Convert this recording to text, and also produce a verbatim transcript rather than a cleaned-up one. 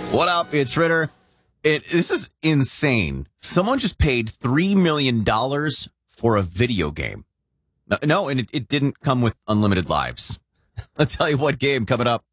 What up? It's Ritter. It, this is insane. Someone just paid three million dollars for a video game. No, no and it, it didn't come with unlimited lives. I'll tell you what game coming up.